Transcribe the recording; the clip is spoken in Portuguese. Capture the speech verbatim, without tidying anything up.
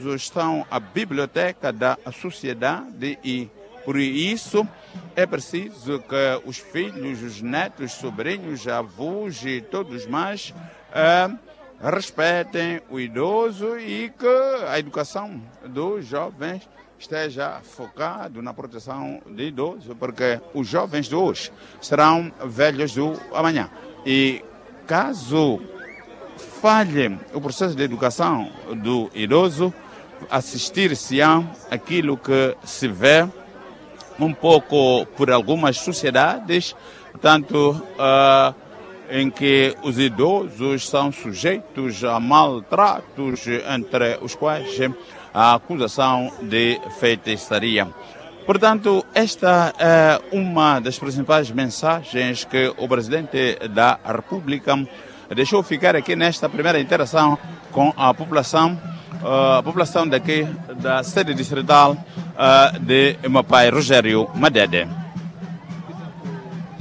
idosos são a biblioteca da sociedade e, por isso, é preciso que os filhos, os netos, sobrinhos, avós e todos mais eh, respeitem o idoso e que a educação dos jovens esteja focado na proteção de idosos, porque os jovens de hoje serão velhos do amanhã. E caso falhe o processo de educação do idoso, assistir-se-á aquilo que se vê um pouco por algumas sociedades, tanto uh, em que os idosos são sujeitos a maltratos, entre os quais a acusação de feitiçaria. Portanto, esta é uma das principais mensagens que o Presidente da República deixou ficar aqui nesta primeira interação com a população, a população daqui da sede distrital de Mapai, Rogério Madede.